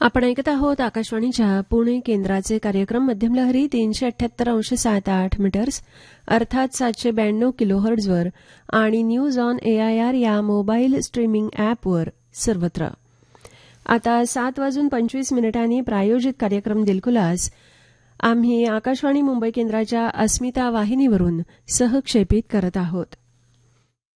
आपण ऐकत आहोत आकाशवाणीच्या पुणे केंद्राचे कार्यक्रम मध्यम लहरी 378.7 मीटर्स अर्थात 792 किलोहर्ट्झवर आणि न्यूज ऑन एआयआर या मोबाईल स्ट्रीमिंग ॲपवर सर्वत्र. आता 7:25 प्रायोजित कार्यक्रम दिलखुलास आम्ही आकाशवाणी मुंबई केंद्राच्या अस्मिता वाहिनीवरून सहक्षेपित करत आहोत.